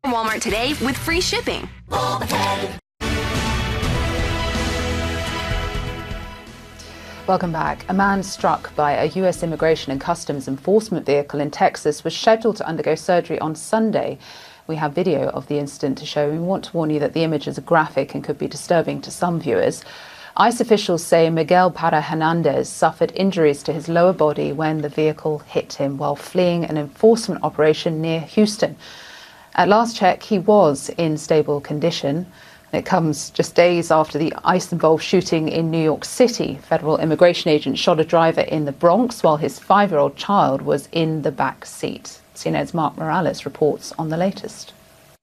Walmart today with free shipping. Welcome back. A man struck by a U.S. Immigration and Customs Enforcement vehicle in Texas was scheduled to undergo surgery on Sunday. We have video of the incident to show. We want to warn you that the images are graphic and could be disturbing to some viewers. ICE officials say Miguel Parra Hernandez suffered injuries to his lower body when the vehicle hit him while fleeing an enforcement operation near Houston. At last check, he was in stable condition. It comes just days after the ICE-involved shooting in New York City. Federal immigration agents shot a driver in the Bronx while his 5-year-old child was in the back seat. CNN's Mark Morales reports on the latest.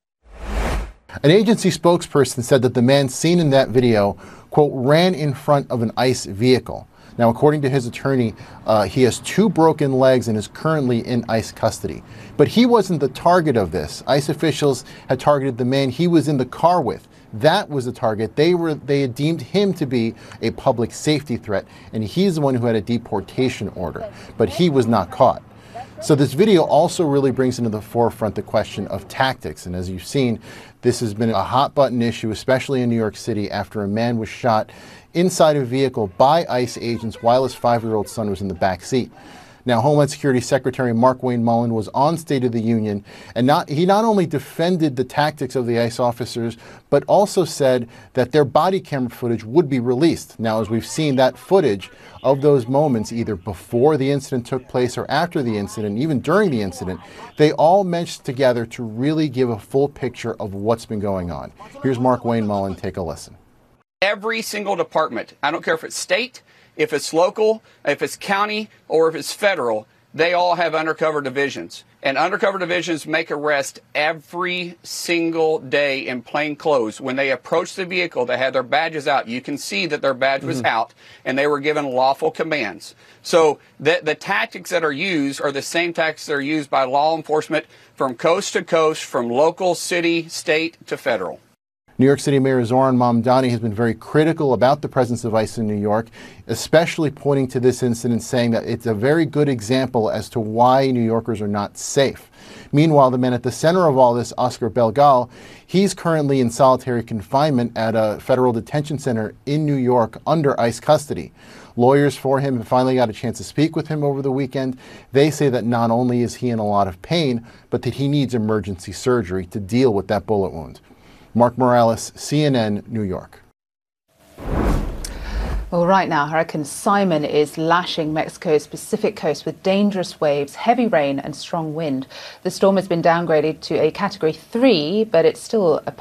An agency spokesperson said that the man seen in that video, quote, ran in front of an ICE vehicle. Now, according to his attorney, he has 2 broken legs and is currently in ICE custody. But he wasn't the target of this. ICE officials had targeted the man he was in the car with. That was the target. They had deemed him to be a public safety threat, and he's the one who had a deportation order. But he was not caught. So this video also really brings into the forefront the question of tactics. And as you've seen, this has been a hot button issue, especially in New York City, after a man was shot inside a vehicle by ICE agents while his 5-year-old son was in the back seat. Now, Homeland Security Secretary Markwayne Mullin was on State of the Union, and he not only defended the tactics of the ICE officers, but also said that their body camera footage would be released. Now, as we've seen, that footage of those moments, either before the incident took place or after the incident, even during the incident, they all meshed together to really give a full picture of what's been going on. Here's Markwayne Mullin. Take a listen. Every single department, I don't care if it's state, if it's local, if it's county, or if it's federal, they all have undercover divisions. And undercover divisions make arrests every single day in plain clothes. When they approach the vehicle, they had their badges out. You can see that their badge was out, and they were given lawful commands. So the tactics that are used are the same tactics that are used by law enforcement from coast to coast, from local, city, state to federal. New York City Mayor Zohran Mamdani has been very critical about the presence of ICE in New York, especially pointing to this incident, saying that it's a very good example as to why New Yorkers are not safe. Meanwhile, the man at the center of all this, Oscar Belgal, he's currently in solitary confinement at a federal detention center in New York under ICE custody. Lawyers for him finally got a chance to speak with him over the weekend. They say that not only is he in a lot of pain, but that he needs emergency surgery to deal with that bullet wound. Mark Morales, CNN, New York. Well, right now, Hurricane Simon is lashing Mexico's Pacific coast with dangerous waves, heavy rain and strong wind. The storm has been downgraded to a Category 3, but it's still a